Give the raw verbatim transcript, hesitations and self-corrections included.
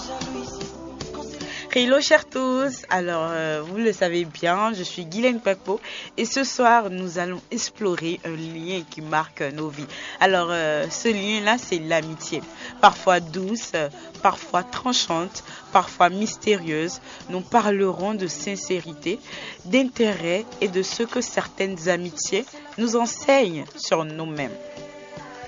Hello chers tous, alors euh, vous le savez bien, je suis Guylaine Papo et ce soir nous allons explorer un lien qui marque nos vies. Alors euh, ce lien-là c'est l'amitié, parfois douce, euh, parfois tranchante, parfois mystérieuse. Nous parlerons de sincérité, d'intérêt et de ce que certaines amitiés nous enseignent sur nous-mêmes.